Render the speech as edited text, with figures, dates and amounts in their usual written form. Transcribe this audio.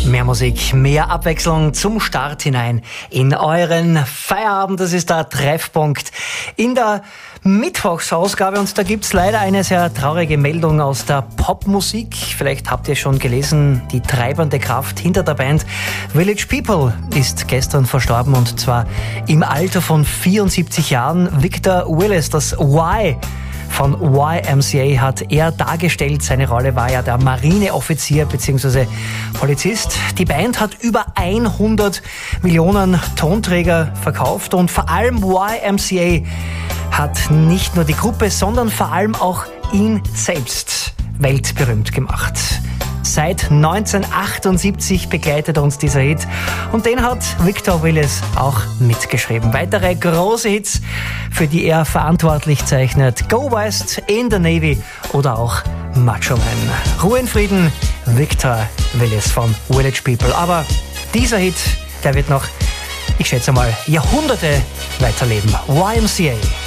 Mehr Musik, mehr Abwechslung zum Start hinein in euren Feierabend. Das ist der Treffpunkt in der Mittwochsausgabe und da gibt's leider eine sehr traurige Meldung aus der Popmusik. Vielleicht habt ihr schon gelesen, die treibende Kraft hinter der Band Village People ist gestern verstorben und zwar im Alter von 74 Jahren. Victor Willis, das Y von YMCA hat er dargestellt. Seine Rolle war ja der Marineoffizier bzw. Polizist. Die Band hat über 100 Millionen Tonträger verkauft und vor allem YMCA hat nicht nur die Gruppe, sondern vor allem auch ihn selbst weltberühmt gemacht. Seit 1978 begleitet uns dieser Hit und den hat Victor Willis auch mitgeschrieben. Weitere große Hits, für die er verantwortlich zeichnet: Go West, In the Navy oder auch Macho Man. Ruhe in Frieden, Victor Willis von Village People. Aber dieser Hit, der wird noch, ich schätze mal, Jahrhunderte weiterleben. YMCA.